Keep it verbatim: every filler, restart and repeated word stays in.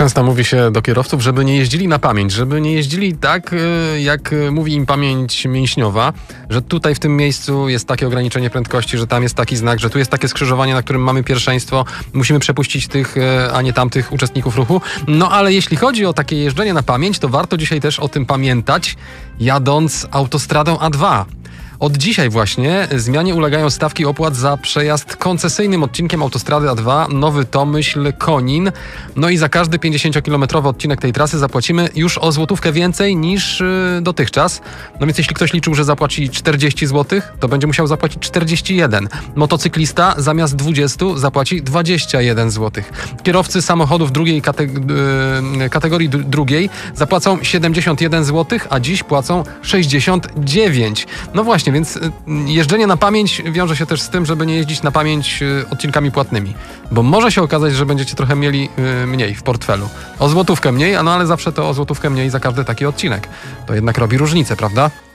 Często mówi się do kierowców, żeby nie jeździli na pamięć, żeby nie jeździli tak, jak mówi im pamięć mięśniowa, że tutaj w tym miejscu jest takie ograniczenie prędkości, że tam jest taki znak, że tu jest takie skrzyżowanie, na którym mamy pierwszeństwo, musimy przepuścić tych, a nie tamtych uczestników ruchu. No ale jeśli chodzi o takie jeżdżenie na pamięć, to warto dzisiaj też o tym pamiętać, jadąc autostradą A dwa. Od dzisiaj właśnie zmianie ulegają stawki opłat za przejazd koncesyjnym odcinkiem autostrady A dwa Nowy Tomyśl-Konin. No i za każdy pięćdziesięciokilometrowy odcinek tej trasy zapłacimy już o złotówkę więcej niż yy, dotychczas. No więc jeśli ktoś liczył, że zapłaci czterdzieści złotych, to będzie musiał zapłacić czterdzieści jeden. Motocyklista zamiast dwudziestu zapłaci dwadzieścia jeden złotych. Kierowcy samochodów drugiej kate- yy, kategorii d- drugiej zapłacą siedemdziesiąt jeden złotych, a dziś płacą sześćdziesiąt dziewięć. No właśnie, więc jeżdżenie na pamięć wiąże się też z tym, żeby nie jeździć na pamięć odcinkami płatnymi. Bo może się okazać, że będziecie trochę mieli mniej w portfelu. O złotówkę mniej, no ale zawsze to o złotówkę mniej za każdy taki odcinek. To jednak robi różnicę, prawda?